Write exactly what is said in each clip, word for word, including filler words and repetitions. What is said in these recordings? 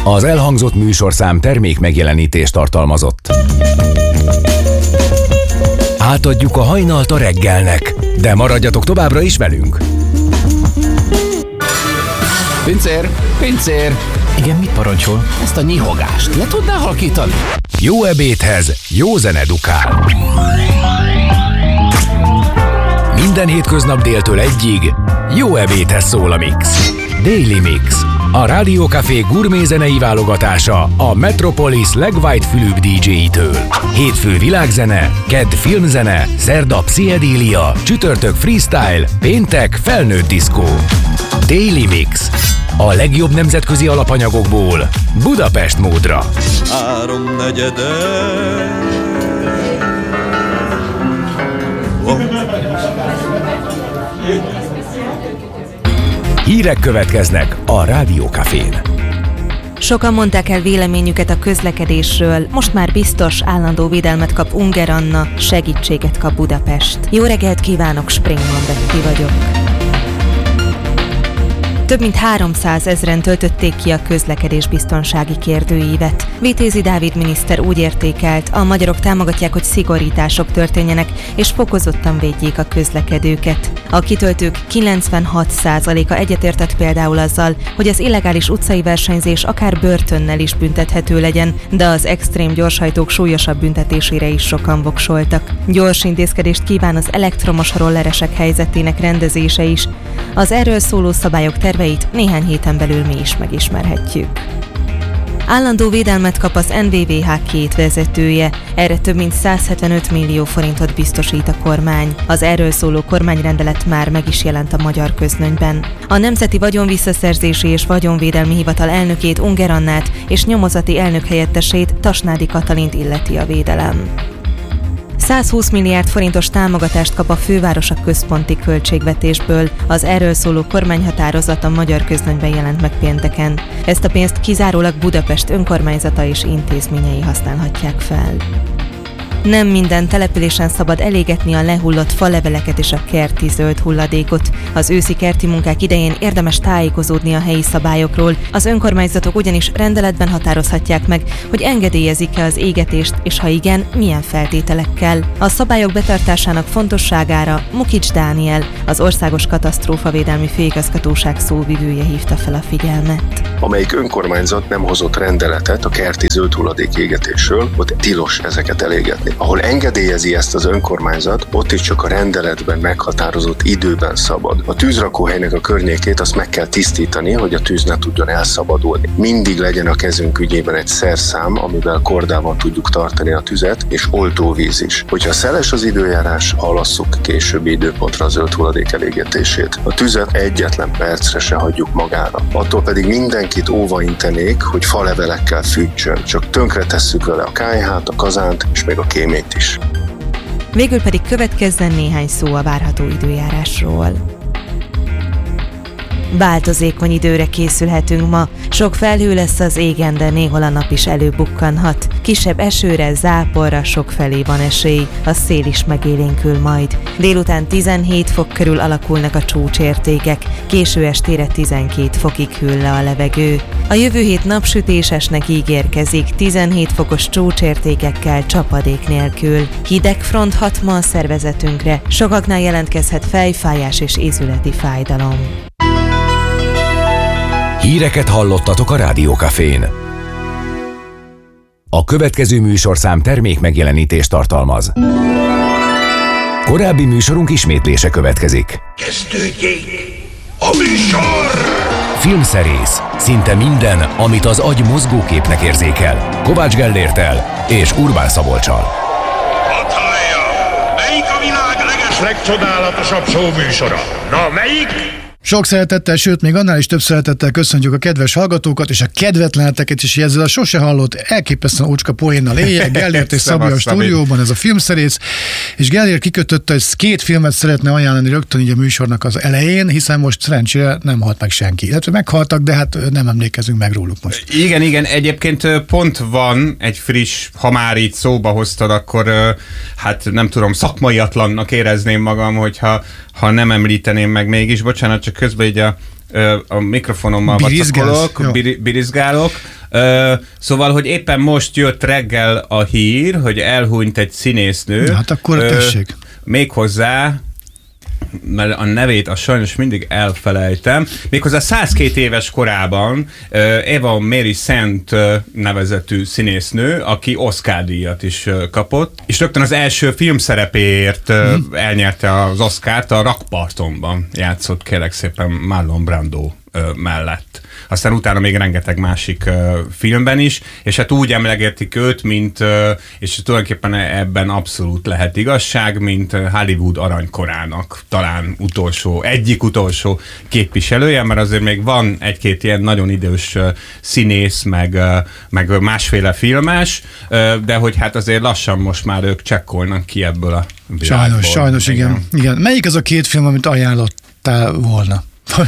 Az elhangzott műsorszám termék megjelenítést tartalmazott. Átadjuk a hajnalt a reggelnek, de maradjatok továbbra is velünk. Pincér, pincér! Igen, mit parancsol? Ezt a nyihogást le tudná halkítani? Jó ebédhez jó zene dukál. Minden hétköznap déltől egyig jó ebédhez szól a Mix. Daily Mix. A Rádió Café gurmé zenei válogatása a Metropolis legwhite-fülűbb dé dzséjitől. Hétfő világzene, kedd filmzene, szerda pszichedélia, csütörtök freestyle, péntek felnőtt diszkó. Daily Mix. A legjobb nemzetközi alapanyagokból Budapest módra. Három negyede. Hírek következnek a Rádió Cafén. Sokan mondták el véleményüket a közlekedésről, most már biztos állandó védelmet kap Unger Anna, segítséget kap Budapest. Jó reggelt kívánok, Springman Betty vagyok. Több mint háromszázezren töltötték ki a közlekedésbiztonsági kérdőívet. Vitézi Dávid miniszter úgy értékelt, a magyarok támogatják, hogy szigorítások történjenek, és fokozottan védjék a közlekedőket. A kitöltők kilencvenhat százaléka egyetértett például azzal, hogy az illegális utcai versenyzés akár börtönnel is büntethető legyen, de az extrém gyorshajtók súlyosabb büntetésére is sokan voksoltak. Gyors intézkedést kíván az elektromos rolleresek helyzetének rendezése is. Az erről szóló szabályok terveit néhány héten belül mi is megismerhetjük. Állandó védelmet kap az en vé vé há két vezetője, erre több mint százhetvenöt millió forintot biztosít a kormány. Az erről szóló kormányrendelet már meg is jelent a magyar közlönyben. A Nemzeti Vagyonvisszaszerzési és Vagyonvédelmi Hivatal elnökét, Unger Annát és nyomozati elnökhelyettesét, Tasnádi Katalint illeti a védelem. százhúsz milliárd forintos támogatást kap a főváros a központi költségvetésből. Az erről szóló kormányhatározat a magyar közlönyben jelent meg pénteken. Ezt a pénzt kizárólag Budapest önkormányzata és intézményei használhatják fel. Nem minden településen szabad elégetni a lehullott faleveleket és a kerti zöld hulladékot. Az őszi kerti munkák idején érdemes tájékozódni a helyi szabályokról. Az önkormányzatok ugyanis rendeletben határozhatják meg, hogy engedélyezik-e az égetést, és ha igen, milyen feltételekkel. A szabályok betartásának fontosságára Mukics Dániel, az Országos Katasztrófavédelmi Főigazgatóság szóvivője hívta fel a figyelmet. Amelyik önkormányzat nem hozott rendeletet a kerti zöld hulladék égetésről, ott tilos ezeket elégetni. Ahol engedélyezi ezt az önkormányzat, ott is csak a rendeletben meghatározott időben szabad. A tűzrakóhelynek a környékét azt meg kell tisztítani, hogy a tűz ne tudjon elszabadulni. Mindig legyen a kezünk ügyében egy szerszám, amivel kordában tudjuk tartani a tüzet, és oltóvíz is. Hogyha szeles az időjárás, halasszuk későbbi időpontra a zöld hulladék elégetését. A tüzet egyetlen percre se hagyjuk magára. Attól pedig mindenkit óvaintenék, hogy falevelekkel fűtsön. Csak tönkretesszük vele a kályhát, a kazánt, és még a kéményt is. Végül pedig következzen néhány szó a várható időjárásról. Változékony időre készülhetünk ma. Sok felhő lesz az égen, de néhol a nap is előbukkanhat. Kisebb esőre, záporra sokfelé van esély, a szél is megélénkül majd. Délután tizenhét fok körül alakulnak a csúcsértékek, késő estére tizenkét fokig hűl le a levegő. A jövő hét napsütésesnek ígérkezik, tizenhét fokos csúcsértékekkel, csapadék nélkül. Hideg front hat ma a szervezetünkre, sokaknál jelentkezhet fejfájás és ízületi fájdalom. Híreket hallottatok a Rádió Cafén. A következő műsorszám termék megjelenítést tartalmaz. Korábbi műsorunk ismétlése következik. Kezdődjék a műsor! Filmszerész. Szinte minden, amit az agy mozgóképnek érzékel. Kovács Gellérttel és Urbán Szabolccsal. Hadd hallja! Melyik a világ leges legcsodálatosabb show műsora? Na, melyik? Sok szeretettel, sőt, még annál is több szeretettel köszöntjük a kedves hallgatókat, és a kedvetleneteket is, ezzel a sose hallott, elképesztően ócska poénnal éljek. Gellért és Szabi a stúdióban, ez a filmszerész, és Gellért kikötötte, hogy két filmet szeretne ajánlani rögtön így a műsornak az elején, hiszen most szerencsére nem halt meg senki. Illetve meghaltak, de hát nem emlékezünk meg róluk most. Igen, igen, egyébként pont van egy friss, ha már így szóba hoztad, akkor hát nem tudom, szakmaiatlannak érezném magam, hogyha ha nem említeném meg mégis, bocsánat, csak közben így a, a mikrofonommal vacakolok, bir, birizgálok. Ö, szóval, hogy éppen most jött reggel a hír, hogy elhunyt egy színésznő. Hát akkor Ö, tessék. Méghozzá, mert a nevét azt sajnos mindig elfelejtem, méghozzá százkét éves korában Eva Mary Szent nevezetű színésznő, aki Oscar-díjat is kapott, és rögtön az első filmszerepéért hmm. elnyerte az Oscart, a Rakpartonban játszott, kérlek szépen, Marlon Brando mellett. Aztán utána még rengeteg másik uh, filmben is, és hát úgy emlegetik őt, mint, uh, és tulajdonképpen ebben abszolút lehet igazság, mint Hollywood aranykorának talán utolsó, egyik utolsó képviselője, mert azért még van egy-két ilyen nagyon idős uh, színész, meg, uh, meg másféle filmes, uh, de hogy hát azért lassan most már ők csekkolnak ki ebből a világból. Sajnos, sajnos, igen. igen. Melyik az a két film, amit ajánlottál volna?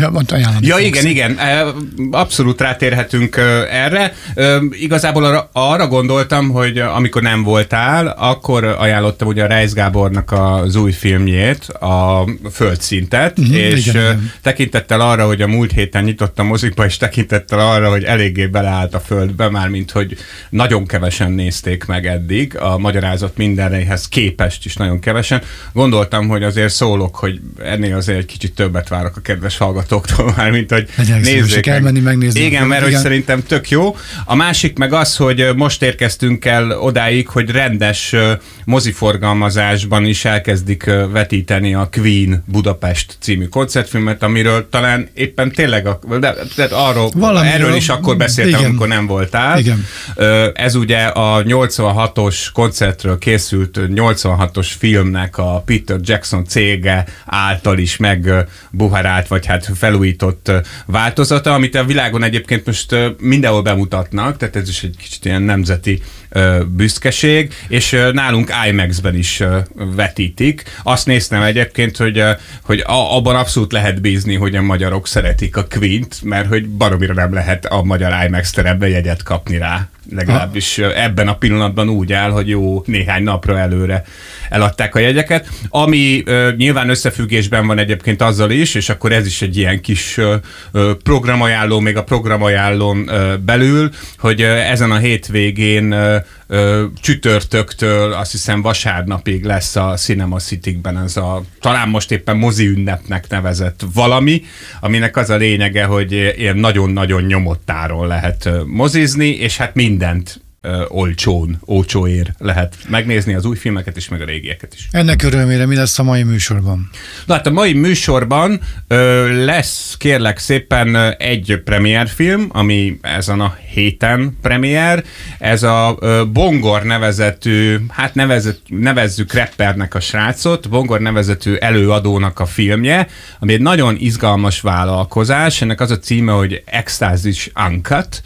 Ja, igen, igen, abszolút rátérhetünk erre. Igazából arra, arra gondoltam, hogy amikor nem voltál, akkor ajánlottam ugye a Reisz Gábornak az új filmjét, a Földszintet, mm, és igen, igen. tekintettel arra, hogy a múlt héten nyitott a mozikba, és tekintettel arra, hogy eléggé beleállt a földbe, mármint hogy nagyon kevesen nézték meg eddig, a magyarázat mindenreihez képest is nagyon kevesen. Gondoltam, hogy azért szólok, hogy ennél azért egy kicsit többet várok a kedves hallgatóktól már, mint hogy nézzék kell menni megnézni. Igen, mert igen. hogy szerintem tök jó. A másik meg az, hogy most érkeztünk el odáig, hogy rendes moziforgalmazásban is elkezdik vetíteni a Queen Budapest című koncertfilmet, amiről talán éppen tényleg, a, de, de arról, Valamiről, erről is akkor beszéltem, igen. amikor nem voltál. Igen. Ez ugye a nyolcvanhatos koncertről készült nyolcvanhatos filmnek a Peter Jackson cége által is megbuharált, vagy hát felújított változata, amit a világon egyébként most mindenhol bemutatnak, tehát ez is egy kicsit ilyen nemzeti büszkeség, és nálunk IMAX-ben is vetítik. Azt néztem egyébként, hogy, hogy abban abszolút lehet bízni, hogy a magyarok szeretik a Queen-t, mert hogy baromira nem lehet a magyar IMAX teremben jegyet kapni rá. Legalábbis ebben a pillanatban úgy áll, hogy jó néhány napra előre eladták a jegyeket, ami uh, nyilván összefüggésben van egyébként azzal is, és akkor ez is egy ilyen kis uh, programajánló, még a programajánlón uh, belül, hogy uh, ezen a hétvégén uh, uh, csütörtöktől azt hiszem vasárnapig lesz a Cinema City-ben ez a talán most éppen mozi ünnepnek nevezett valami, aminek az a lényege, hogy ilyen nagyon-nagyon nyomott áron lehet uh, mozizni, és hát mindent Uh, olcsón, olcsóért lehet megnézni az új filmeket is, meg a régieket is. Ennek örömére mi lesz a mai műsorban? Na hát a mai műsorban uh, lesz kérlek szépen egy premierfilm, ami ezen a héten premier. Ez a uh, Bongor nevezetű, hát nevezett, nevezzük rappernek a srácot, Bongor nevezetű előadónak a filmje, ami egy nagyon izgalmas vállalkozás. Ennek az a címe, hogy Ecstasy Uncut,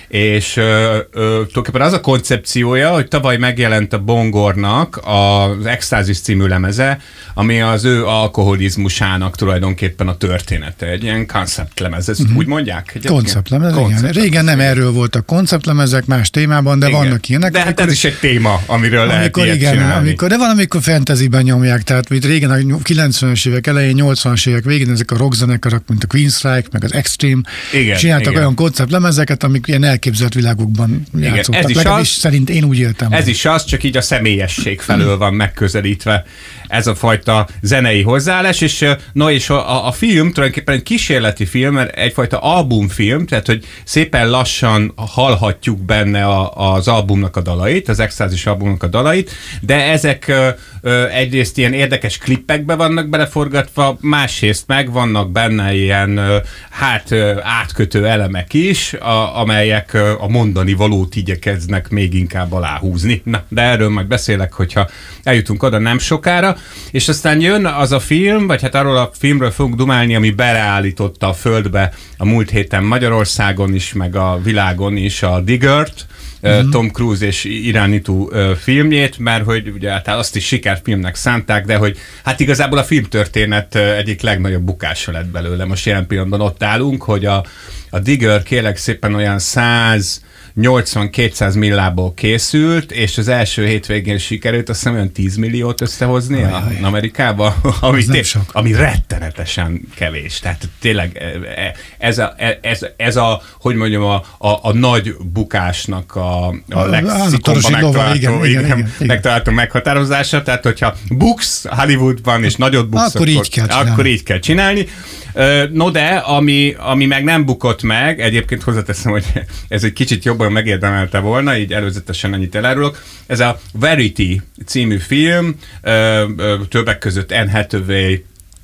és ö, ö, tulajdonképpen az a koncepciója, hogy tavaly megjelent a Bongornak az Ecstasy című lemeze, ami az ő alkoholizmusának tulajdonképpen a története. Egy ilyen konceptlemez, ezt uh-huh. úgy mondják? Konceptlemez, igen. Régen nem erről voltak konceptlemezek, más témában, de igen. vannak ilyenek. De hát ez is egy téma, amiről amikor, lehet igen, csinálni. Amikor, de valamikor fantasyben nyomják, tehát mint régen a kilencvenes évek elején, nyolcvanas évek végén ezek a rockzenekarok, mint a Queensryche, meg az Extreme, igen, csináltak igen. olyan konceptlemezeket, amik ilyen elképzelt világokban játszottak. Ez is Legalábbis az, szerint én úgy éltem. Ez is az, csak így a személyesség felől van megközelítve ez a fajta zenei hozzáállás, és no, és a, a film tulajdonképpen egy kísérleti film, mert egyfajta albumfilm, tehát hogy szépen lassan hallhatjuk benne a, az albumnak a dalait, az Ecstasy albumnak a dalait, de ezek ö, ö, egyrészt ilyen érdekes klippekbe vannak beleforgatva, másrészt meg vannak benne ilyen ö, hát ö, átkötő elemek is, a, amelyek ö, a mondani valót igyekeznek még inkább aláhúzni. Na, de erről majd beszélek, hogyha eljutunk oda nem sokára. És aztán jön az a film, vagy hát arról a filmről fogunk dumálni, ami beleállította a földbe a múlt héten Magyarországon is, meg a világon is a Diggert, mm-hmm. Tom Cruise és irányító filmjét, mert hogy ugye hát azt is sikerfilmnek szánták, de hogy hát igazából a filmtörténet egyik legnagyobb bukása lett belőle. Most jelen pillanatban ott állunk, hogy a, a Digger kérlek szépen olyan száz nyolcvan-kétszáz millából készült, és az első hétvégén sikerült azt hiszem olyan tíz milliót összehozni a, Amerikába, ami, té- ami rettenetesen kevés. Tehát tényleg ez a, ez, ez a hogy mondjam, a, a, a nagy bukásnak a, a lexikonban megtalálható, megtalálható meghatározása, tehát hogyha buksz Hollywoodban, és nagyot buksz, akkor, akkor, így, kell akkor így kell csinálni. No de, ami, ami meg nem bukott meg, egyébként hozzáteszem, hogy ez egy kicsit jobban megérdemelte volna, így előzetesen ennyit elárulok. Ez a Verity című film, többek között Anne Hathaway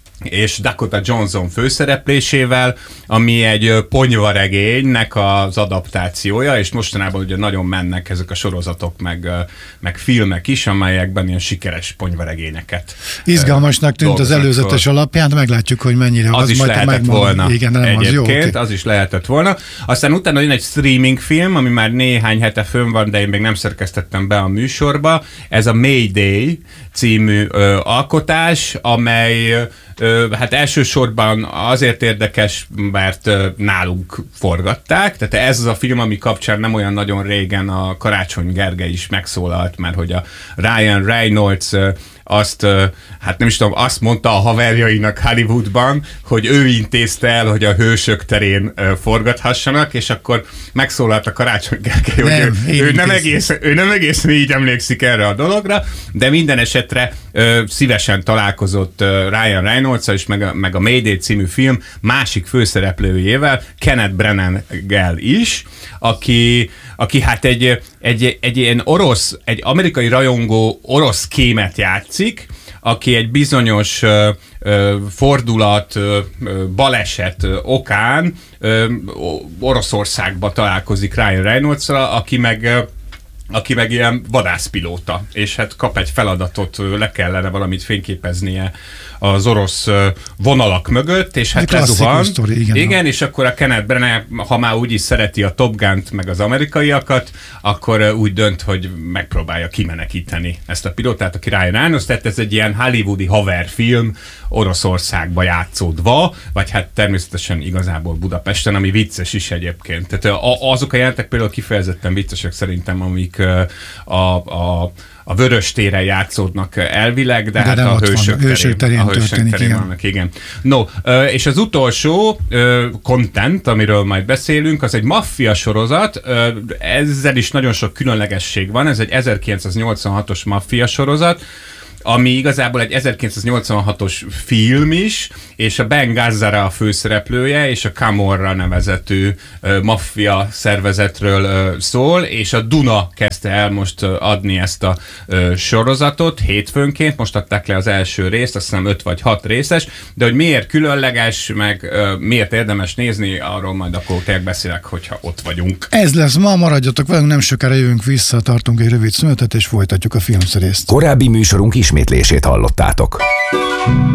és Dakota Johnson főszereplésével, ami egy ponyvaregénynek az adaptációja, és mostanában ugye nagyon mennek ezek a sorozatok, meg, meg filmek is, amelyekben ilyen sikeres ponyvaregényeket. Izgalmasnak tűnt az előzetes fel. Alapján, meglátjuk, hogy mennyire az, az is lehetett megmond, volna. Igen, nem egyébként, az, jó, okay. az is lehetett volna. Aztán utána jön egy streaming film, ami már néhány hete fönn van, de én még nem szerkesztettem be a műsorba. Ez a Mayday című ö, alkotás, amely ö, hát elsősorban azért érdekes, mert ö, nálunk forgatták, tehát ez az a film, ami kapcsán nem olyan nagyon régen a Karácsony Gergely is megszólalt, mert hogy a Ryan Reynolds ö, azt, hát nem is tudom, azt mondta a haverjainak Hollywoodban, hogy ő intézte el, hogy a Hősök terén forgathassanak, és akkor megszólalt a Karácsony Gergely, hogy nem, ő, ő, nem egész, ő nem egészen így emlékszik erre a dologra, de minden esetre ö, szívesen találkozott ö, Ryan Reynolds-al, és meg a, meg a Mayday című film másik főszereplőjével, Kenneth Branagh-gel is, aki, aki hát egy, egy, egy ilyen orosz, egy amerikai rajongó orosz kémet játszik, aki egy bizonyos ö, ö, fordulat, ö, baleset ö, okán ö, Oroszországba találkozik Ryan Reynolds-ra, aki meg ö, aki meg ilyen vadászpilóta, és hát kap egy feladatot, le kellene valamit fényképeznie az orosz vonalak mögött, és hát lezuhan. Sztori, igen, igen és akkor a Kenneth Branagh, ha már úgyis szereti a Top Gun-t meg az amerikaiakat, akkor úgy dönt, hogy megpróbálja kimenekíteni ezt a pilótát, aki Ryan Reynolds, tehát ez egy ilyen hollywoodi haverfilm, Oroszországba játszódva, vagy hát természetesen igazából Budapesten, ami vicces is egyébként. Tehát azok a jelentek például kifejezetten viccesek szerintem, amik a, a, a Vörös téren játszódnak elvileg, de, de hát a Hősök terén, hősök terén, a hősök történik, terén igen. vannak, igen. No, és az utolsó content, amiről majd beszélünk, az egy maffia sorozat, ezzel is nagyon sok különlegesség van, ez egy ezerkilencszáznyolcvanhatos maffia sorozat, ami igazából egy ezerkilencszáznyolcvanhatos film is, és a Ben Gazzara a főszereplője, és a Camorra nevezetű uh, maffia szervezetről uh, szól, és a Duna kezdte el most uh, adni ezt a uh, sorozatot hétfőnként, most adták le az első részt, azt hiszem öt vagy hat részes, de hogy miért különleges, meg uh, miért érdemes nézni, arról majd akkor tényleg beszélek, hogyha ott vagyunk. Ez lesz ma, maradjatok velünk, nem sokára jövünk vissza, tartunk egy rövid szünetet, és folytatjuk a filmszerészt. Korábbi műsorunk ismétlését hallottátok.